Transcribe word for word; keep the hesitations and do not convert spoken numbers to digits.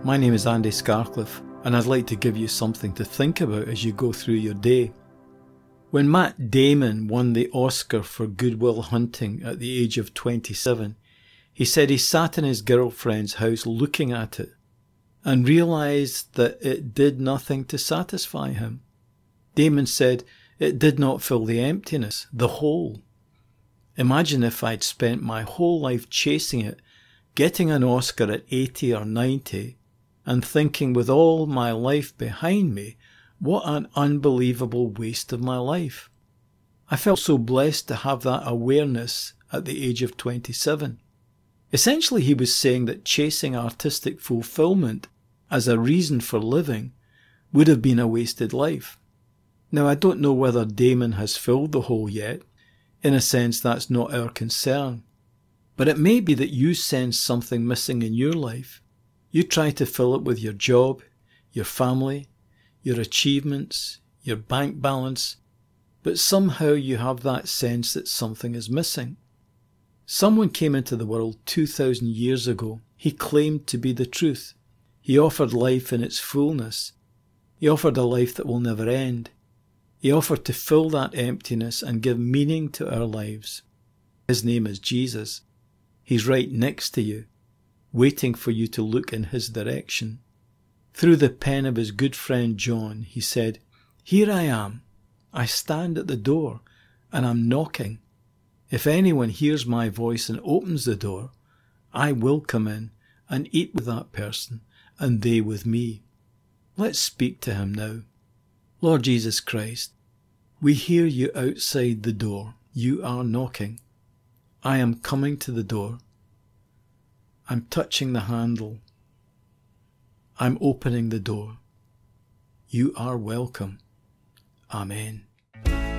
My name is Andy Scarcliffe, and I'd like to give you something to think about as you go through your day. When Matt Damon won the Oscar for Good Will Hunting at the age of twenty-seven, he said he sat in his girlfriend's house looking at it and realised that it did nothing to satisfy him. Damon said it did not fill the emptiness, the hole. Imagine if I'd spent my whole life chasing it, getting an Oscar at eighty or ninety, and thinking with all my life behind me, what an unbelievable waste of my life. I felt so blessed to have that awareness at the age of twenty-seven. Essentially, he was saying that chasing artistic fulfillment as a reason for living would have been a wasted life. Now, I don't know whether Damon has filled the hole yet. In a sense, that's not our concern. But it may be that you sense something missing in your life. You try to fill it with your job, your family, your achievements, your bank balance, but somehow you have that sense that something is missing. Someone came into the world two thousand years ago. He claimed to be the truth. He offered life in its fullness. He offered a life that will never end. He offered to fill that emptiness and give meaning to our lives. His name is Jesus. He's right next to you, waiting for you to look in his direction. Through the pen of his good friend John, he said, "Here I am. I stand at the door, and I'm knocking. If anyone hears my voice and opens the door, I will come in and eat with that person, and they with me." Let's speak to him now. Lord Jesus Christ, we hear you outside the door. You are knocking. I am coming to the door. I'm touching the handle. I'm opening the door. You are welcome. Amen.